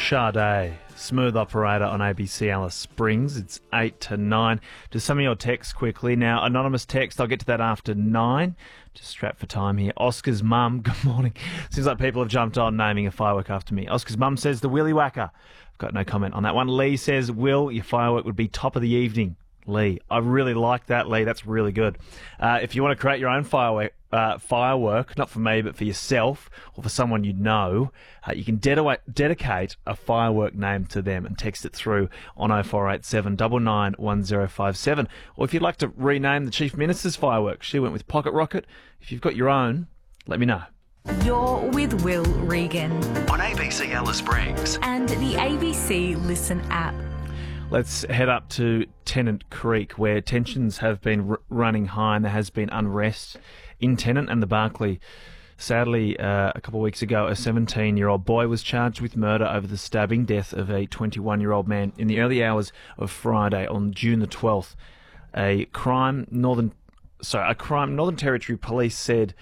Sade, Smooth Operator on ABC Alice Springs. It's 8 to 9. Just some of your texts quickly. Now, anonymous text, I'll get to that after 9. Just strapped for time here. Oscar's mum, good morning. Seems like people have jumped on naming a firework after me. Oscar's mum says the Willy Whacker. I've got no comment on that one. Lee says, Will, your firework would be top of the evening. Lee, I really like that, Lee. That's really good. If you want to create your own firework, not for me, but for yourself or for someone you know, you can dedicate a firework name to them and text it through on 0487 991057. Or if you'd like to rename the Chief Minister's fireworks, she went with Pocket Rocket. If you've got your own, let me know. You're with Will Regan on ABC Alice Springs and the ABC Listen app. Let's head up to Tennant Creek, where tensions have been running high and there has been unrest in Tennant and the Barkly. Sadly, a couple of weeks ago, a 17-year-old boy was charged with murder over the stabbing death of a 21-year-old man in the early hours of Friday on June the 12th. A crime Northern Territory Police said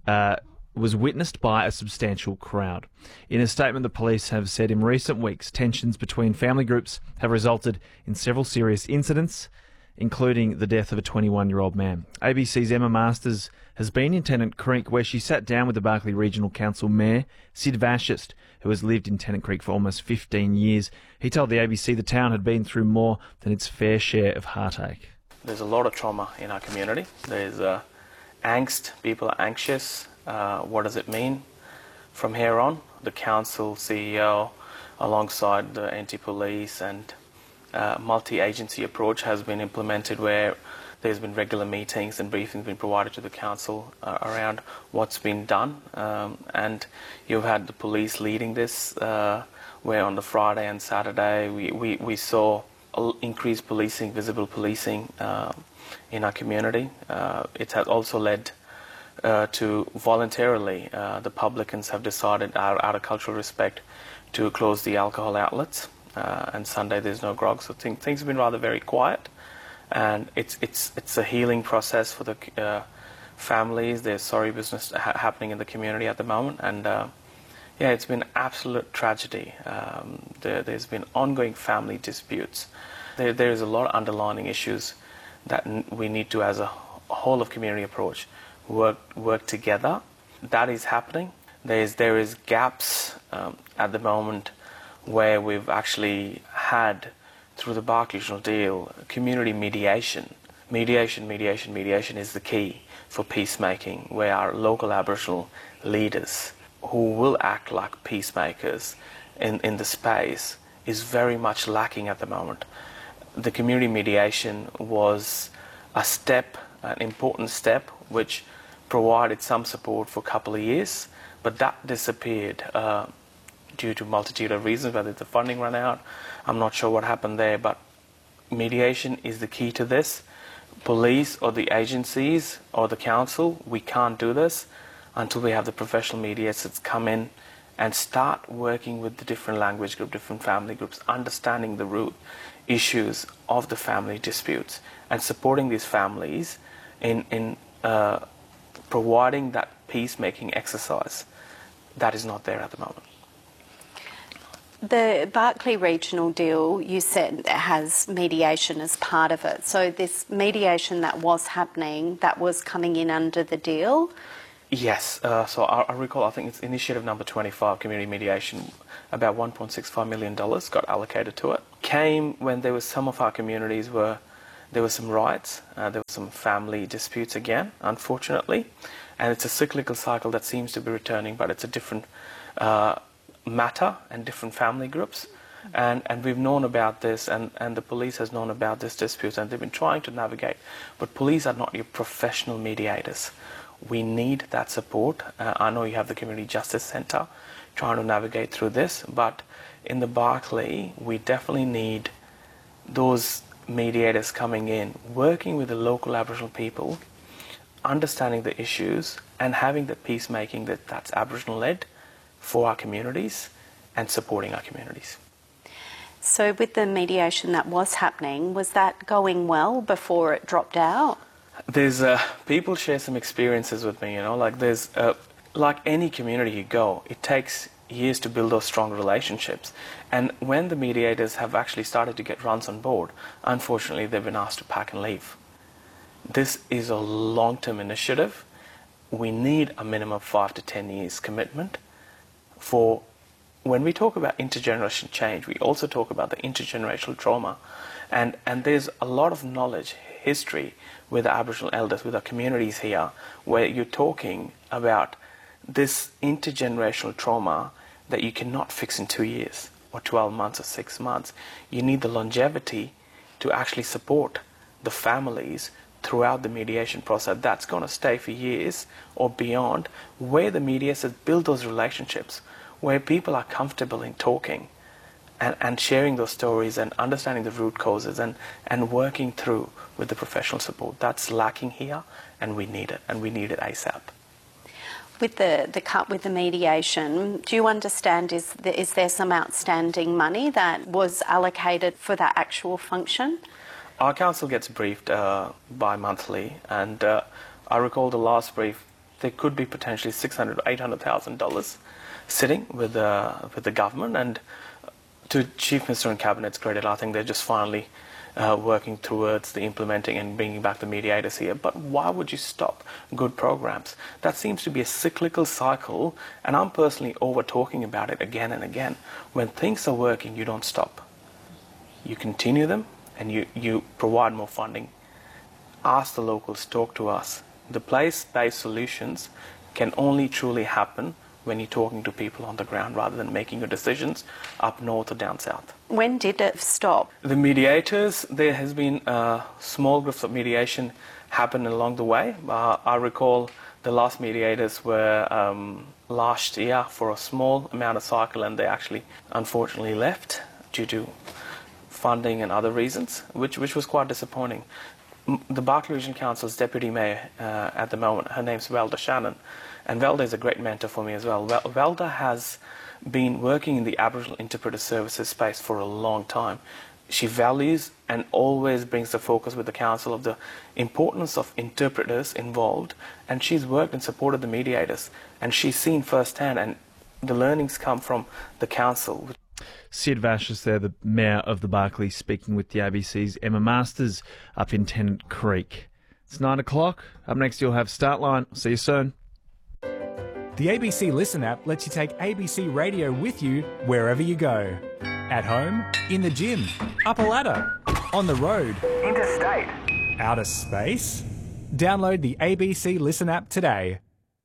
was witnessed by a substantial crowd. In a statement, the police have said in recent weeks, tensions between family groups have resulted in several serious incidents, including the death of a 21-year-old man. ABC's Emma Masters has been in Tennant Creek, where she sat down with the Barkly Regional Council Mayor, Sid Vashist, who has lived in Tennant Creek for almost 15 years. He told the ABC the town had been through more than its fair share of heartache. There's a lot of trauma in our community. There's angst. People are anxious. What does it mean from here on? The council CEO, alongside the anti-police and multi-agency approach, has been implemented, where there's been regular meetings and briefings been provided to the council around what's been done. And you've had the police leading this, where on the Friday and Saturday we saw increased policing, visible policing in our community. It has also led to voluntarily, the publicans have decided, out of cultural respect, to close the alcohol outlets. And Sunday there's no grog, so things have been rather very quiet. And it's a healing process for the families. There's sorry business happening in the community at the moment, and it's been absolute tragedy. There's been ongoing family disputes. There's a lot of underlying issues that we need to, as a whole of community approach, work together. That is happening. There is gaps at the moment where we've actually had, through the Barkly Regional Deal, community mediation. Mediation is the key for peacemaking, where our local Aboriginal leaders, who will act like peacemakers in the space, is very much lacking at the moment. The community mediation was an important step, which provided some support for a couple of years, but that disappeared due to a multitude of reasons, whether the funding ran out. I'm not sure what happened there, but mediation is the key to this. Police or the agencies or the council, we can't do this until we have the professional mediators come in and start working with the different language groups, different family groups, understanding the root issues of the family disputes and supporting these families in providing that peacemaking exercise. That is not there at the moment. The Barkly Regional Deal, you said, has mediation as part of it. So this mediation that was happening, that was coming in under the deal? Yes. So I recall, I think it's initiative number 25, community mediation, about $1.65 million got allocated to it. Came when there was some of our communities where there were some riots, there were some family disputes again, unfortunately. And it's a cyclical cycle that seems to be returning, but it's a different matter and different family groups. And we've known about this, and the police has known about this dispute, and they've been trying to navigate. But police are not your professional mediators. We need that support. I know you have the Community Justice Centre trying to navigate through this, but in the Barkly, we definitely need those mediators coming in, working with the local Aboriginal people, understanding the issues, and having the peacemaking that's Aboriginal-led for our communities and supporting our communities. So with the mediation that was happening, was that going well before it dropped out? There's people share some experiences with me, like there's like any community you go, it takes years to build those strong relationships. And when the mediators have actually started to get runs on board, unfortunately they've been asked to pack and leave. This is a long-term initiative. We need a minimum of 5 to 10 years commitment. For when we talk about intergenerational change, we also talk about the intergenerational trauma. And there's a lot of knowledge, history with the Aboriginal elders, with our communities here, where you're talking about this intergenerational trauma that you cannot fix in 2 years or 12 months or 6 months. You need the longevity to actually support the families throughout the mediation process. That's going to stay for years or beyond, where the mediators build those relationships, where people are comfortable in talking and sharing those stories and understanding the root causes and working through with the professional support. That's lacking here, and we need it, and we need it ASAP. With the cut with the mediation, do you understand, is there some outstanding money that was allocated for that actual function? Our council gets briefed bi-monthly, and I recall the last brief, there could be potentially $600,000 or $800,000 sitting with the government, and to Chief Minister and Cabinet's credit, I think they're just finally working towards the implementing and bringing back the mediators here. But why would you stop good programs? That seems to be a cyclical cycle, and I'm personally over talking about it again and again. When things are working, you don't stop. You continue them, and you provide more funding. Ask the locals, talk to us. The place-based solutions can only truly happen when you're talking to people on the ground rather than making your decisions up north or down south. When did it stop? The mediators, there has been small groups of mediation happen along the way. I recall the last mediators were last year for a small amount of cycle, and they actually unfortunately left due to funding and other reasons, which was quite disappointing. The Barkly Region Council's Deputy Mayor at the moment, her name's Velda Shannon, and Velda is a great mentor for me as well. Velda has been working in the Aboriginal Interpreter Services space for a long time. She values and always brings the focus with the Council of the importance of interpreters involved, and she's worked and supported the mediators, and she's seen firsthand, and the learnings come from the Council. Sid Vashis there, the Mayor of the Barkly, speaking with the ABC's Emma Masters up in Tennant Creek. It's 9 o'clock. Up next you'll have Startline. See you soon. The ABC Listen app lets you take ABC Radio with you wherever you go. At home, in the gym, up a ladder, on the road, Interstate. outer space. Download the ABC Listen app today.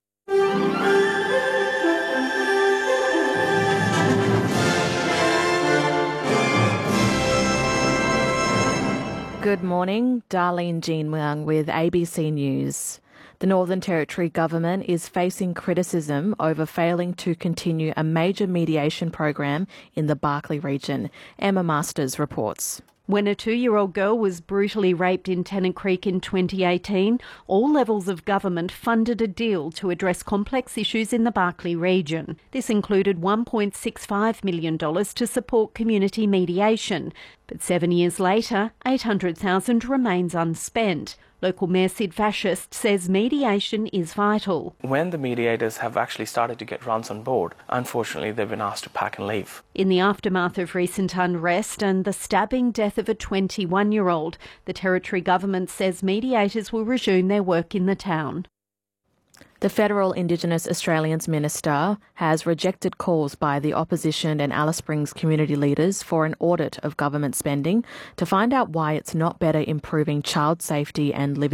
Good morning, Darlene Jean Wang with ABC News. The Northern Territory government is facing criticism over failing to continue a major mediation program in the Barkly region. Emma Masters reports. When a 2-year-old girl was brutally raped in Tennant Creek in 2018, all levels of government funded a deal to address complex issues in the Barkly region. This included $1.65 million to support community mediation. But 7 years later, $800,000 remains unspent. Local Mayor Sid Vashis says mediation is vital. When the mediators have actually started to get runs on board, unfortunately they've been asked to pack and leave. In the aftermath of recent unrest and the stabbing death of a 21-year-old, the Territory government says mediators will resume their work in the town. The Federal Indigenous Australians Minister has rejected calls by the opposition and Alice Springs community leaders for an audit of government spending to find out why it's not better improving child safety and living